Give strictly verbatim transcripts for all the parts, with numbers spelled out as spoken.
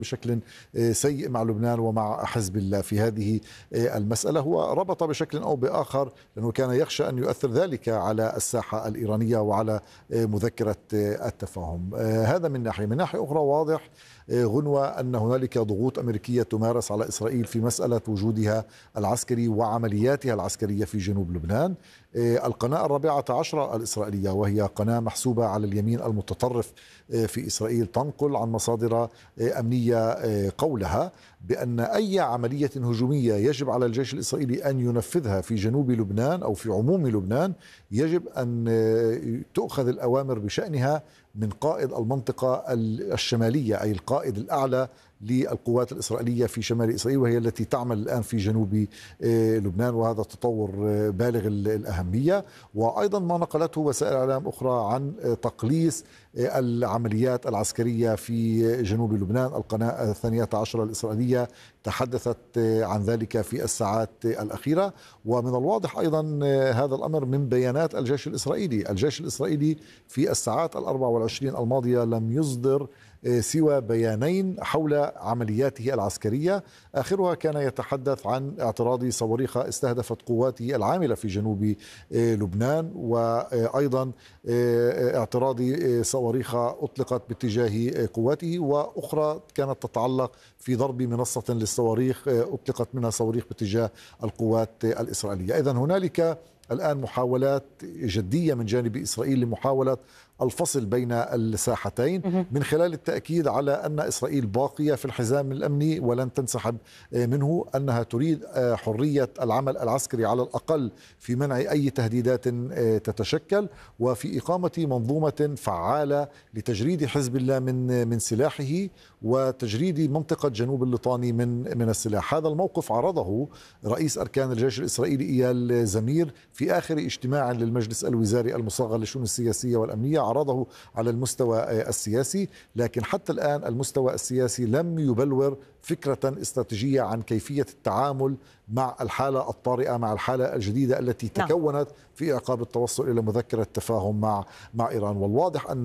بشكل سيء مع لبنان ومع حزب الله في هذه المسألة. هو ربط بشكل أو بآخر لأنه كان يخشى أن يؤثر ذلك على الساحة الإيرانية وعلى مذكرة التفاهم. هذا من ناحية. من ناحية أخرى واضح غنوة أن هنالك ضغوط أمريكية تمارس على إسرائيل في مسألة وجودها العسكري وعملياتها العسكرية في جنوب لبنان. القناة الرابعة عشرة الإسرائيلية، وهي قناة محسوبة على اليمين المتطرف في إسرائيل، تنقل عن مصادر أمنية قولها بأن أي عملية هجومية يجب على الجيش الإسرائيلي أن ينفذها في جنوب لبنان أو في عموم لبنان يجب أن تؤخذ الأوامر بشأنها من قائد المنطقة الشمالية، أي القائد الأعلى للقوات الإسرائيلية في شمال إسرائيل، وهي التي تعمل الآن في جنوب لبنان، وهذا تطور بالغ الأهمية. وأيضا ما نقلته وسائل إعلام أخرى عن تقليص العمليات العسكرية في جنوب لبنان. القناة الثانية عشرة الإسرائيلية تحدثت عن ذلك في الساعات الأخيرة. ومن الواضح أيضا هذا الأمر من بيانات الجيش الإسرائيلي. الجيش الإسرائيلي في الساعات الأربع والعشرين الماضية لم يصدر سوى بيانين حول عملياته العسكرية، آخرها كان يتحدث عن اعتراض صواريخ استهدفت قواته العاملة في جنوب لبنان، وأيضا اعتراض صواريخ أطلقت باتجاه قواته، وأخرى كانت تتعلق في ضرب منصة للصواريخ أطلقت منها صواريخ باتجاه القوات الإسرائيلية. إذن هنالك الآن محاولات جدية من جانب إسرائيل لمحاولة الفصل بين الساحتين من خلال التأكيد على أن إسرائيل باقية في الحزام الأمني ولن تنسحب منه، أنها تريد حرية العمل العسكري على الأقل في منع أي تهديدات تتشكل، وفي إقامة منظومة فعالة لتجريد حزب الله من من سلاحه وتجريد منطقة جنوب الليطاني من من السلاح. هذا الموقف عرضه رئيس أركان الجيش الإسرائيلي إيال زمير في آخر اجتماع للمجلس الوزاري المصغر للشؤون السياسية والأمنية، عرضه على المستوى السياسي، لكن حتى الآن المستوى السياسي لم يبلور فكرة استراتيجية عن كيفية التعامل مع الحالة الطارئة، مع الحالة الجديدة التي تكونت في إعقاب التوصل إلى مذكرة تفاهم مع مع إيران. والواضح أن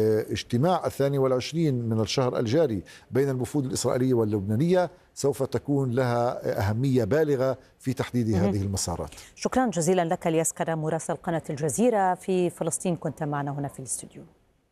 اجتماع الثاني والعشرين من الشهر الجاري بين الوفود الإسرائيلية واللبنانية سوف تكون لها أهمية بالغة في تحديد هذه المسارات. شكرا جزيلا لك الياس كرم مراسل قناة الجزيرة في فلسطين، كنت معنا هنا في الاستوديو.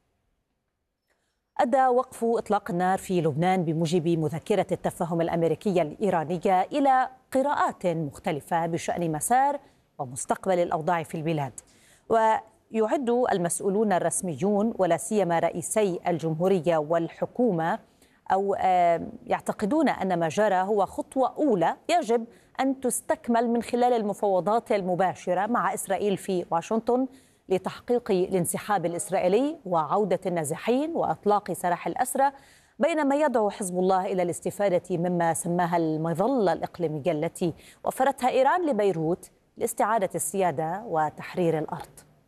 أدى وقف إطلاق النار في لبنان بموجب مذكرة التفاهم الأمريكية الإيرانية إلى قراءات مختلفة بشأن مسار ومستقبل الأوضاع في البلاد. ويعد المسؤولون الرسميون ولا سيما رئيسي الجمهورية والحكومة أو يعتقدون أن ما جرى هو خطوة أولى يجب أن تستكمل من خلال المفاوضات المباشرة مع إسرائيل في واشنطن لتحقيق الانسحاب الإسرائيلي وعودة النازحين وإطلاق سراح الأسرى، بينما يدعو حزب الله إلى الاستفادة مما سماها المظلة الإقليمية التي وفرتها إيران لبيروت لاستعادة السيادة وتحرير الأرض.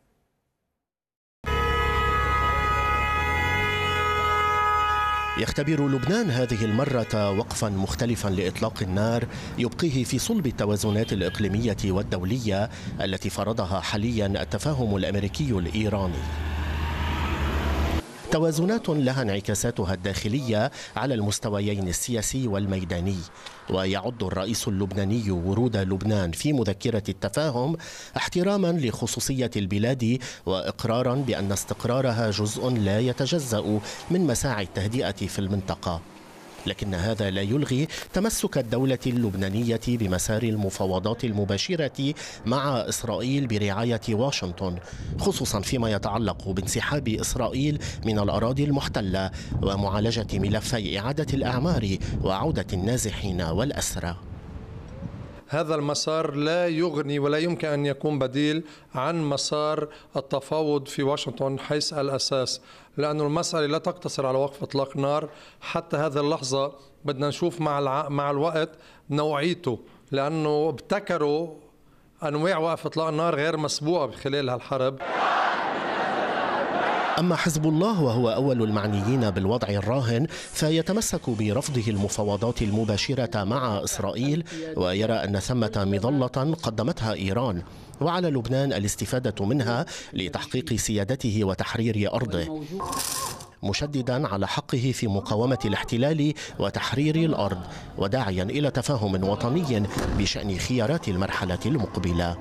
يختبر لبنان هذه المرة وقفا مختلفا لإطلاق النار يبقيه في صلب التوازنات الإقليمية والدولية التي فرضها حاليا التفاهم الأمريكي الإيراني. توازنات لها انعكاساتها الداخلية على المستويين السياسي والميداني. ويعد الرئيس اللبناني ورود لبنان في مذكرة التفاهم احتراما لخصوصية البلاد وإقرارا بأن استقرارها جزء لا يتجزأ من مساعي التهدئة في المنطقة. لكن هذا لا يلغي تمسك الدولة اللبنانية بمسار المفاوضات المباشرة مع إسرائيل برعاية واشنطن، خصوصا فيما يتعلق بانسحاب إسرائيل من الأراضي المحتلة ومعالجة ملفي إعادة الأعمار وعودة النازحين والأسرى. هذا المسار لا يغني ولا يمكن أن يكون بديل عن مسار التفاوض في واشنطن حيث الأساس، لأن المسألة لا تقتصر على وقف إطلاق نار. حتى هذه اللحظة بدنا نشوف مع الع... مع الوقت نوعيته، لأنه ابتكروا أنواع وقف إطلاق النار غير مسبوقة بخلال هالحرب. أما حزب الله وهو أول المعنيين بالوضع الراهن فيتمسك برفضه المفاوضات المباشرة مع إسرائيل، ويرى أن ثمة مظلة قدمتها إيران وعلى لبنان الاستفادة منها لتحقيق سيادته وتحرير أرضه. مشددا على حقه في مقاومة الاحتلال وتحرير الأرض، وداعيا إلى تفاهم وطني بشأن خيارات المرحلة المقبلة.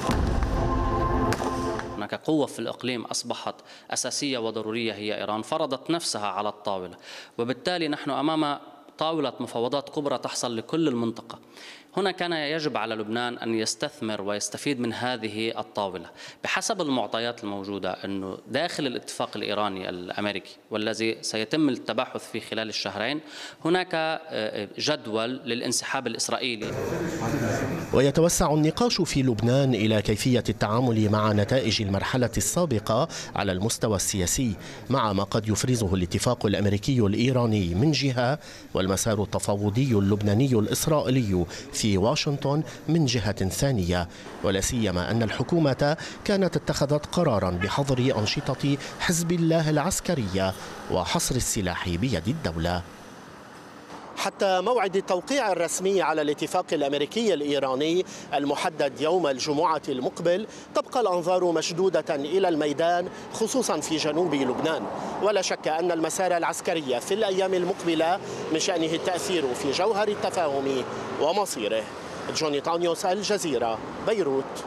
هناك قوة في الإقليم أصبحت أساسية وضرورية هي إيران، فرضت نفسها على الطاولة، وبالتالي نحن أمام طاولة مفاوضات كبرى تحصل لكل المنطقة. هنا كان يجب على لبنان أن يستثمر ويستفيد من هذه الطاولة بحسب المعطيات الموجودة، أنه داخل الاتفاق الإيراني الأمريكي والذي سيتم التباحث فيه خلال الشهرين هناك جدول للانسحاب الإسرائيلي. ويتوسع النقاش في لبنان إلى كيفية التعامل مع نتائج المرحلة السابقة على المستوى السياسي، مع ما قد يفرزه الاتفاق الأمريكي الإيراني من جهة والمسار التفاوضي اللبناني الإسرائيلي في واشنطن من جهة ثانية، ولا سيما أن الحكومة كانت اتخذت قرارا بحظر أنشطة حزب الله العسكرية وحصر السلاح بيد الدولة. حتى موعد التوقيع الرسمي على الاتفاق الأمريكي الإيراني المحدد يوم الجمعة المقبل تبقى الأنظار مشدودة إلى الميدان، خصوصا في جنوب لبنان. ولا شك أن المسار العسكري في الأيام المقبلة من شأنه التأثير في جوهر التفاهم ومصيره. جوني تانيوس، الجزيرة، بيروت.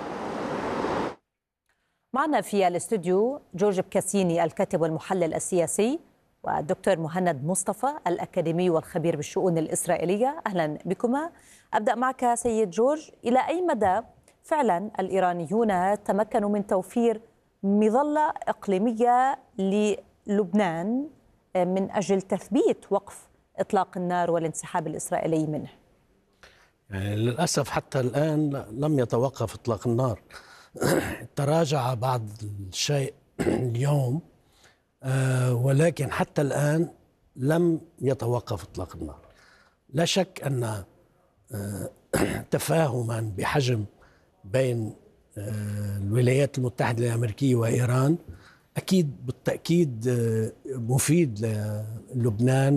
معنا في الاستوديو جورج بكاسيني الكاتب والمحلل السياسي، والدكتور مهند مصطفى الأكاديمي والخبير بالشؤون الإسرائيلية. أهلا بكما. أبدأ معك سيد جورج، إلى أي مدى فعلا الإيرانيون تمكنوا من توفير مظلة إقليمية للبنان من أجل تثبيت وقف إطلاق النار والانسحاب الإسرائيلي منه؟ يعني للأسف حتى الآن لم يتوقف إطلاق النار. تراجع بعض الشيء اليوم، آه ولكن حتى الآن لم يتوقف إطلاق النار. لا شك أن آه تفاهما بحجم بين آه الولايات المتحدة الأمريكية وإيران أكيد بالتأكيد آه مفيد للبنان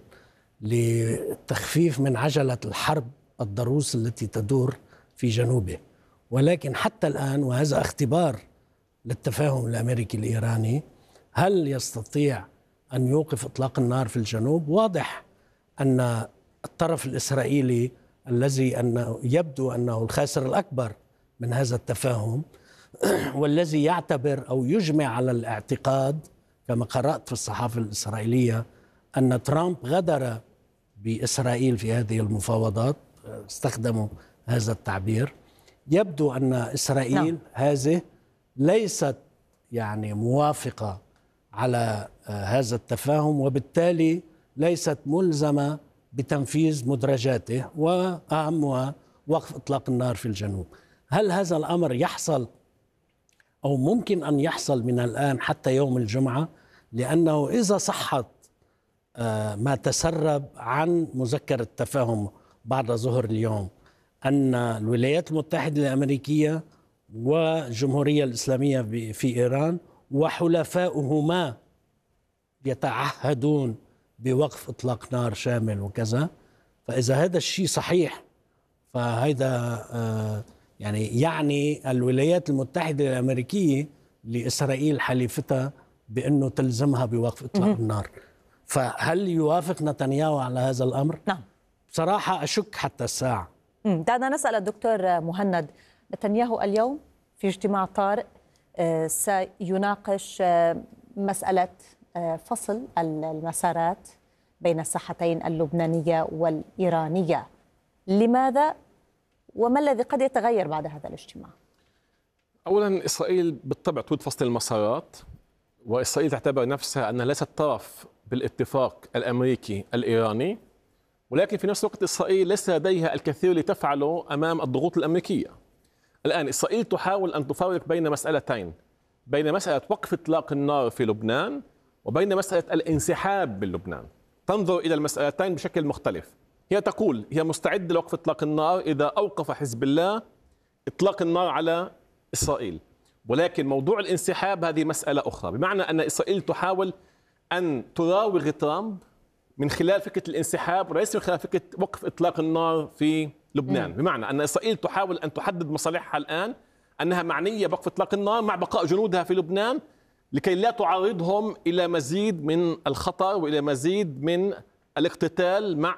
وللتخفيف من عجلة الحرب الضروس التي تدور في جنوبه. ولكن حتى الآن، وهذا اختبار للتفاهم الأمريكي الإيراني، هل يستطيع أن يوقف إطلاق النار في الجنوب؟ واضح أن الطرف الإسرائيلي الذي أنه يبدو أنه الخاسر الأكبر من هذا التفاهم والذي يعتبر أو يجمع على الاعتقاد كما قرأت في الصحافة الإسرائيلية أن ترامب غدر بإسرائيل في هذه المفاوضات، استخدموا هذا التعبير. يبدو أن إسرائيل نعم. هذه ليست يعني موافقة على هذا التفاهم، وبالتالي ليست ملزمة بتنفيذ مدرجاته وأهمها وقف إطلاق النار في الجنوب. هل هذا الأمر يحصل أو ممكن أن يحصل من الآن حتى يوم الجمعة؟ لأنه إذا صحت ما تسرب عن مذكرة التفاهم بعد ظهر اليوم أن الولايات المتحدة الأمريكية والجمهورية الإسلامية في إيران وحلفاؤهما يتعهدون بوقف إطلاق نار شامل وكذا، فإذا هذا الشيء صحيح فهذا يعني يعني الولايات المتحدة الأمريكية لإسرائيل حليفتها بأنه تلزمها بوقف إطلاق النار. فهل يوافق نتنياهو على هذا الأمر؟ نعم. بصراحة أشك حتى الساعة. دعنا نسأل الدكتور مهند. نتنياهو اليوم في اجتماع طارئ سيناقش مسألة فصل المسارات بين الساحتين اللبنانية والإيرانية. لماذا وما الذي قد يتغير بعد هذا الاجتماع؟ أولا، إسرائيل بالطبع تريد فصل المسارات، وإسرائيل تعتبر نفسها أنها ليست طرف بالاتفاق الأمريكي الإيراني، ولكن في نفس الوقت إسرائيل ليس لديها الكثير لتفعله أمام الضغوط الأمريكية. الآن إسرائيل تحاول أن تفرق بين مسألتين، بين مسألة وقف إطلاق النار في لبنان وبين مسألة الانسحاب من لبنان. تنظر إلى المسألتين بشكل مختلف. هي تقول هي مستعدة لوقف إطلاق النار إذا أوقف حزب الله إطلاق النار على إسرائيل، ولكن موضوع الانسحاب هذه مسألة أخرى، بمعنى أن إسرائيل تحاول أن تراوغ ترامب من خلال فكرة الانسحاب وليس من خلال فكرة وقف إطلاق النار في لبنان. بمعنى أن إسرائيل تحاول أن تحدد مصالحها الآن أنها معنية بوقف إطلاق النار مع بقاء جنودها في لبنان لكي لا تعرضهم إلى مزيد من الخطر وإلى مزيد من الاقتتال مع